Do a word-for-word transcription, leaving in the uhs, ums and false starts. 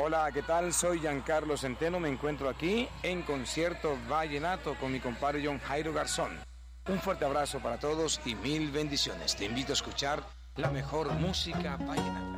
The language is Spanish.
Hola, ¿qué tal? Soy Giancarlo Centeno, me encuentro aquí en Concierto Vallenato con mi compadre John Jairo Garzón. Un fuerte abrazo para todos y mil bendiciones. Te invito a escuchar la mejor música vallenata.